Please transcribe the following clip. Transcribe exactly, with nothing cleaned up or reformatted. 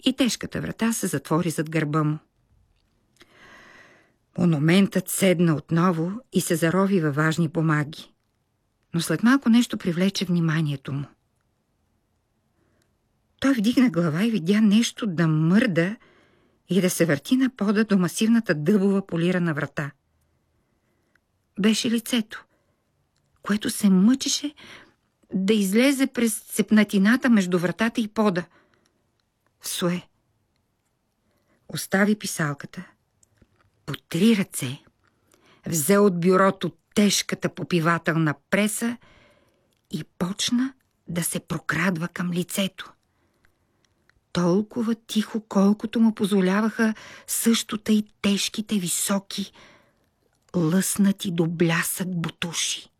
и тежката врата се затвори зад гърба му. Монументът седна отново и се зарови във важни бумаги. Но след малко нещо привлече вниманието му. Той вдигна глава и видя нещо да мърда и да се върти на пода до масивната дъбова полирана врата. Беше лицето, което се мъчеше да излезе през цепнатината между вратата и пода. Суе. Остави писалката. По три ръце взе от бюрото тежката попивателна преса и почна да се прокрадва към лицето. Толкова тихо, колкото му позволяваха също тъй тежките, високи, лъснати до блясък бутуши.